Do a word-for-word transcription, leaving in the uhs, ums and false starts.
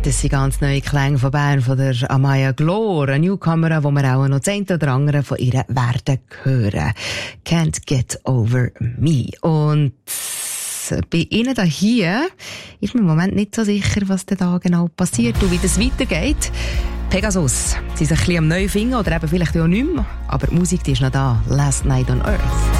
Das sind ganz neue Klänge von Bern, von der Amaya Glor, eine Newcomer, wo wir auch noch das eine oder andere von ihr werden hören. Can't Get Over Me. Und bei Ihnen da hier ist man im Moment nicht so sicher, was da genau passiert und wie das weitergeht. Pegasus, sie sind ein bisschen am Neuen finden oder eben vielleicht auch nicht mehr. Aber die Musik, die ist noch da. Last Night on Earth.